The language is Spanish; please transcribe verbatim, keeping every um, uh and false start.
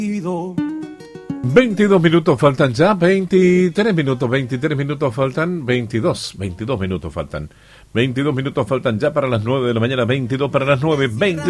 veintidós minutos faltan ya, veintitrés minutos, veintitrés minutos faltan, veintidós, veintidós minutos faltan, veintidós minutos faltan ya para las nueve de la mañana, veintidós para las nueve, veinte.